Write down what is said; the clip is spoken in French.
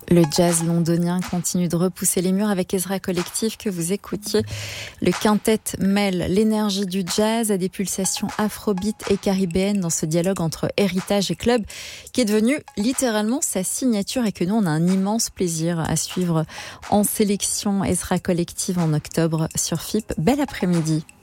Le jazz londonien continue de repousser les murs avec Ezra Collective que vous écoutiez. Le quintet mêle l'énergie du jazz à des pulsations afrobeat et caribéennes dans ce dialogue entre héritage et club qui est devenu littéralement sa signature et que nous on a un immense plaisir à suivre en sélection Ezra Collective en octobre sur FIP. Bel après-midi.